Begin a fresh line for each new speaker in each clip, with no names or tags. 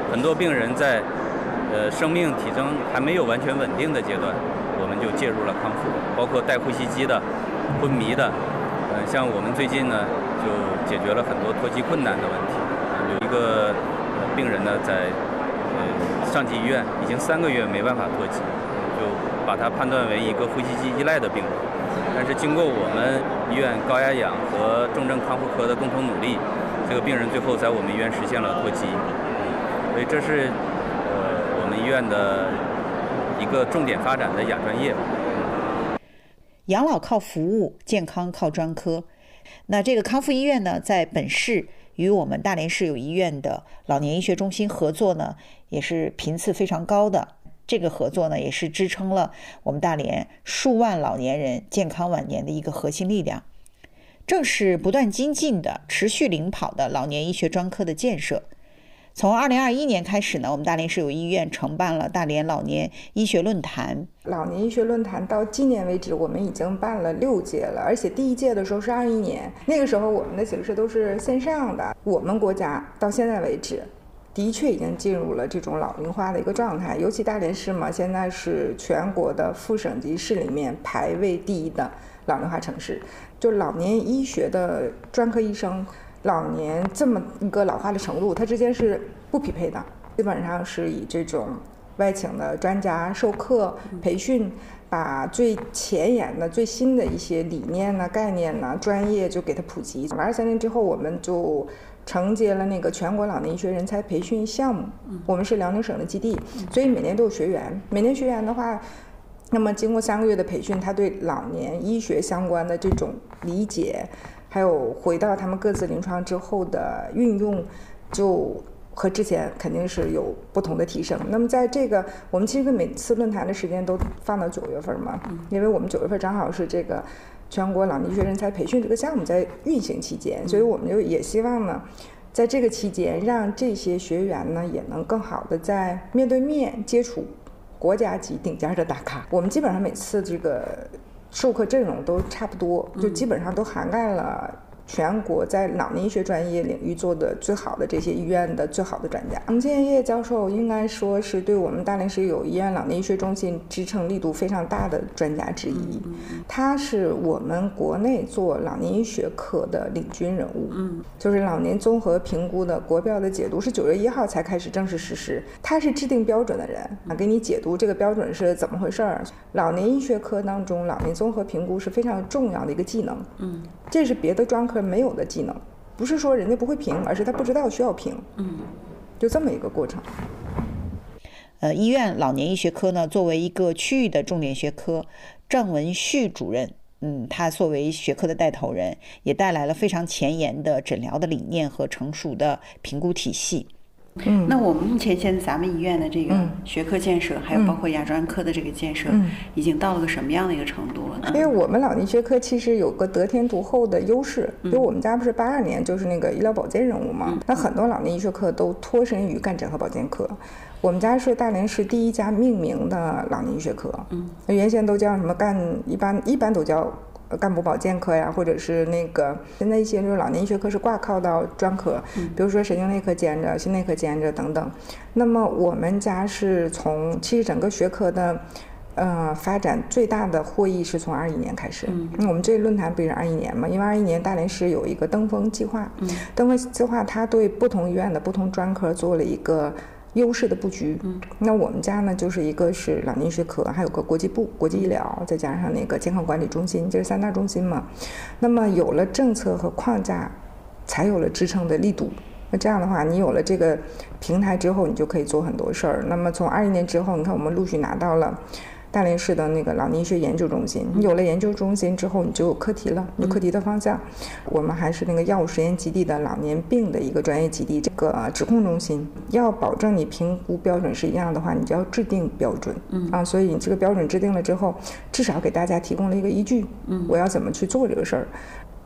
很多病人在生命体征还没有完全稳定的阶段，我们就介入了康复，包括带呼吸机的、昏迷的。像我们最近呢，就解决了很多脱机困难的问题。有一个病人呢，在上级医院已经3个月没办法脱机，就把他判断为一个呼吸机依赖的病人。但是经过我们医院高压氧和重症康复科的共同努力，这个病人最后在我们医院实现了脱机。所以这是我们医院的一个重点发展的亚专业。
养老靠服务，健康靠专科。那这个康复医院呢，在本市与我们大连市有医院的老年医学中心合作呢，也是频次非常高的。这个合作呢，也是支撑了我们大连数万老年人健康晚年的一个核心力量。正是不断精进的、持续领跑的老年医学专科的建设。从2021年开始呢，我们大连市有医院承办了大连老年医学论坛。
老年医学论坛到今年为止，我们已经办了6届了，而且第1届的时候是21年，那个时候我们的形式都是线上的。我们国家到现在为止，的确已经进入了这种老龄化的一个状态，尤其大连市嘛，现在是全国的副省级市里面排位第1的老龄化城市。就老年医学的专科医生，老年这么一个老化的程度，它之间是不匹配的，基本上是以这种外请的专家授课培训，把最前沿的最新的一些理念呢、概念呢、专业就给它普及。23年之后，我们就承接了那个全国老年医学人才培训项目，我们是辽宁省的基地，所以每年都有学员。每年学员的话，那么经过3个月的培训，他对老年医学相关的这种理解，还有回到他们各自临床之后的运用，就和之前肯定是有不同的提升。那么在这个我们其实每次论坛的时间都放到9月份嘛，因为我们9月份正好是这个全国老年医学人才培训这个项目在运行期间，所以我们就也希望呢，在这个期间让这些学员呢也能更好的在面对面接触国家级顶尖的大咖。我们基本上每次这个授课阵容都差不多，就基本上都涵盖了全国在老年医学专业领域做的最好的这些医院的最好的专家。程建业教授应该说是对我们大连市有医院老年医学中心支撑力度非常大的专家之一，他是我们国内做老年医学科的领军人物。就是老年综合评估的国标的解读是9月1号才开始正式实施，他是制定标准的人，给你解读这个标准是怎么回事儿。老年医学科当中，老年综合评估是非常重要的一个技能，这是别的专科没有的技能，不是说人家不会评，而是他不知道需要评，就这么一个过程。
医院老年医学科呢，作为一个区域的重点学科，郑文旭主任，他作为学科的带头人，也带来了非常前沿的诊疗的理念和成熟的评估体系。那我们目前现在咱们医院的这个学科建设，还有包括亚专科的这个建设，已经到了个什么样的一个程度了呢？
因为我们老年医学科其实有个得天独厚的优势，因为我们家不是82年就是那个医疗保健任务嘛，那很多老年医学科都脱身于干诊和保健科。我们家是大连市第1家命名的老年医学科，原先都叫什么一般都叫干部保健科呀，或者是那个现在一些就是老年医学科是挂靠到专科，比如说神经内科兼着、心内科兼着等等。那么我们家是其实整个学科的发展最大的获益是从21年开始。我们这论坛不是21年嘛？因为21年大连市有一个登峰计划，登峰计划它对不同医院的不同专科做了一个优势的布局。那我们家呢，就是一个是老年医学科，还有个国际部国际医疗，再加上那个健康管理中心，这是3大中心嘛。那么有了政策和框架，才有了支撑的力度。那这样的话，你有了这个平台之后，你就可以做很多事儿。那么从21年之后，你看我们陆续拿到了大连市的那个老年医学研究中心，你有了研究中心之后，你就有课题了，有课题的方向。我们还是那个药物实验基地的老年病的一个专业基地，这个指控中心要保证你评估标准是一样的话，你就要制定标准所以你这个标准制定了之后，至少给大家提供了一个依据，我要怎么去做这个事儿。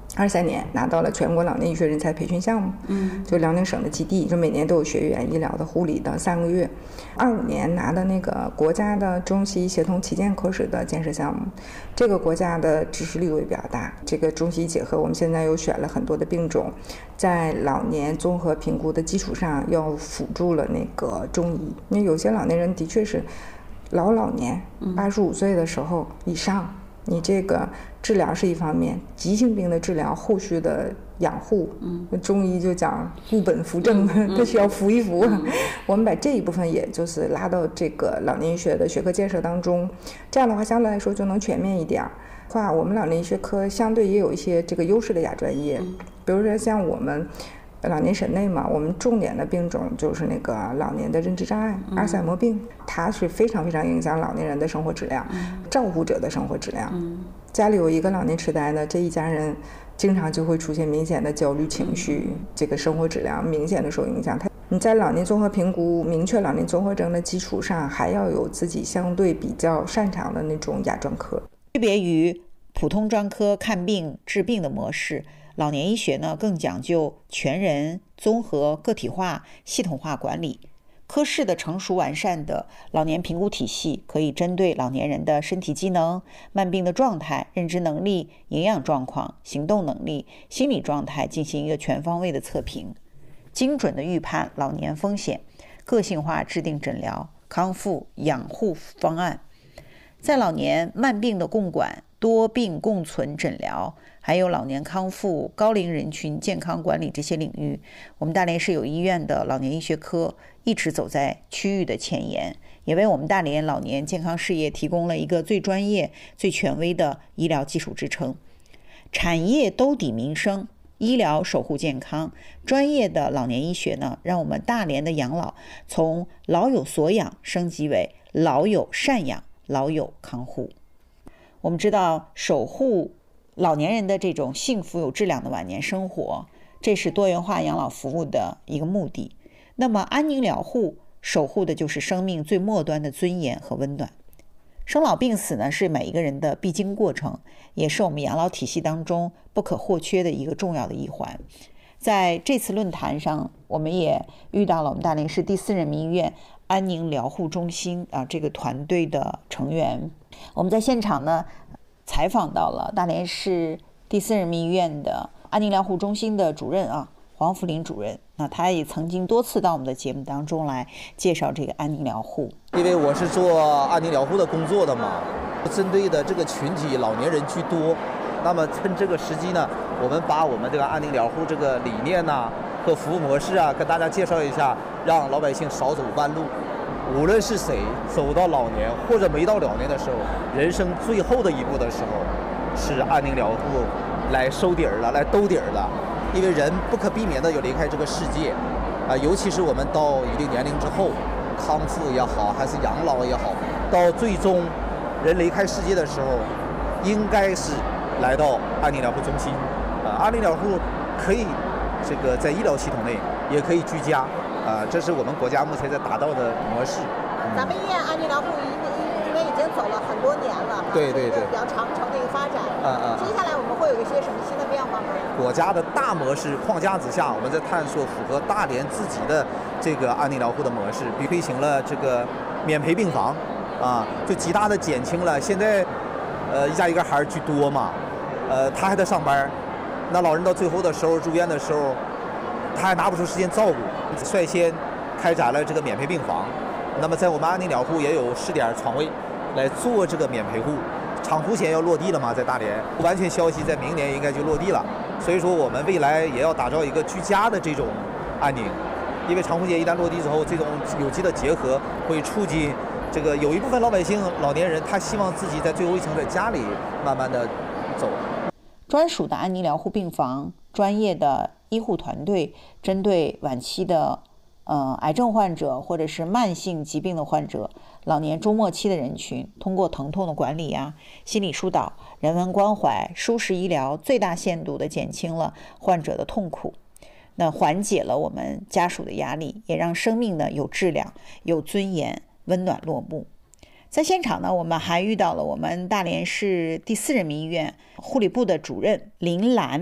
23年拿到了全国老年医学人才培训项目，就辽宁省的基地，就每年都有学员医疗的护理的3个月。25年拿的那个国家的中西医协同旗舰科室的建设项目，这个国家的支持力度也比较大。这个中西医结合，我们现在又选了很多的病种，在老年综合评估的基础上，要辅助了那个中医。因为有些老年人的确是老年85岁的时候以上，你这个治疗是一方面，急性病的治疗后续的养护，中医就讲固本扶正，它需要扶一扶。我们把这一部分也就是拉到这个老年医学的学科建设当中，这样的话相对来说就能全面一点。我们老年医学科相对也有一些这个优势的亚专业，比如说像我们老年审内嘛，我们重点的病种就是那个老年的认知障碍，阿尔茨海默病，它是非常非常影响老年人的生活质量，照顾者的生活质量。家里有一个老年痴呆的，这一家人经常就会出现明显的焦虑情绪，这个生活质量明显的受影响。你在老年综合评估明确老年综合征的基础上，还要有自己相对比较擅长的那种亚专科。
区别于普通专科看病治病的模式，老年医学呢更讲究全人、综合、个体化、系统化管理。科室的成熟完善的老年评估体系，可以针对老年人的身体机能、慢病的状态、认知能力、营养状况、行动能力、心理状态进行一个全方位的测评，精准的预判老年风险，个性化制定诊疗、康复养护方案。在老年慢病的共管、多病共存诊疗，还有老年康复、高龄人群健康管理这些领域，我们大连市有医院的老年医学科一直走在区域的前沿，也为我们大连老年健康事业提供了一个最专业、最权威的医疗基础支撑。产业兜底民生，医疗守护健康，专业的老年医学呢，让我们大连的养老从老有所养升级为老有赡养、老有康护。我们知道，守护老年人的这种幸福有质量的晚年生活，这是多元化养老服务的一个目的。那么安宁疗护守护的就是生命最末端的尊严和温暖。生老病死呢，是每一个人的必经过程，也是我们养老体系当中不可或缺的一个重要的一环。在这次论坛上，我们也遇到了我们大连市第4人民医院安宁疗护中心这个团队的成员。我们在现场呢采访到了大连市第4人民医院的安宁疗护中心的主任黄福林主任。那他也曾经多次到我们的节目当中来介绍这个安宁疗护。
因为我是做安宁疗护的工作的嘛，针对的这个群体老年人居多，那么趁这个时机呢，我们把我们这个安宁疗护这个理念和服务模式跟大家介绍一下，让老百姓少走弯路。无论是谁走到老年或者没到老年的时候，人生最后的一步的时候，是安宁疗护来收底儿了，来兜底儿了。因为人不可避免的有离开这个世界，尤其是我们到一定年龄之后，康复也好，还是养老也好，到最终人离开世界的时候，应该是来到安宁疗护中心。安宁疗护可以这个在医疗系统内，也可以居家。这是我们国家目前在打造的模式。
咱们医院安宁疗护因为已经走了很多年了，
对，
比较长程的一个发展。接下来我们会有一些什么新的变化吗？
国家的大模式框架之下，我们在探索符合大连自己的这个安宁疗护的模式，比如推行了这个免赔病房，就极大的减轻了现在一家一个孩儿居多嘛，他还得上班，那老人到最后的时候住院的时候，他还拿不出时间照顾，率先开展了这个免赔病房。那么在我们安宁疗护也有试点床位来做这个免赔户，长途险要落地了嘛，在大连完全消息在明年应该就落地了，所以说我们未来也要打造一个居家的这种安宁，因为长途险一旦落地之后，这种有机的结合会促进这个有一部分老百姓老年人他希望自己在最后一程在家里慢慢的走。
专属的安宁疗护病房，专业的医护团队针对晚期的癌症患者或者是慢性疾病的患者、老年中末期的人群，通过疼痛的管理心理疏导、人文关怀、舒适医疗，最大限度地减轻了患者的痛苦，那缓解了我们家属的压力，也让生命呢有质量、有尊严、温暖落幕。在现场呢，我们还遇到了我们大连市第4人民医院护理部的主任林兰。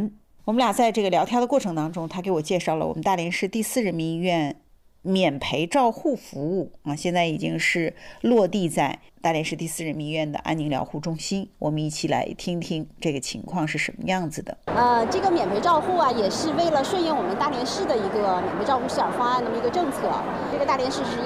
我们俩在这个聊天的过程当中，他给我介绍了我们大连市第4人民医院免陪照护服务啊，现在已经是落地在大连市第4人民医院的安宁疗护中心。我们一起来听听这个情况是什么样子的。
这个免陪照护啊，也是为了顺应我们大连市的一个免陪照护试点方案那么一个政策。这个大连市是